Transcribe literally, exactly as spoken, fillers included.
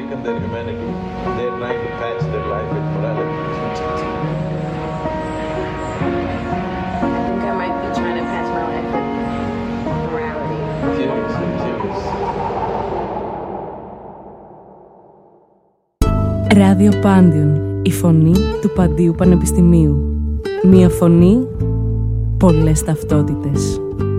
forsaken their humanity. They're trying to patch their life with morality. I think I might be trying to patch my life with morality. Seriously, seriously. Ράδιο Πάντιον, η φωνή του Παντίου Πανεπιστημίου. Μία φωνή, πολλές ταυτότητες.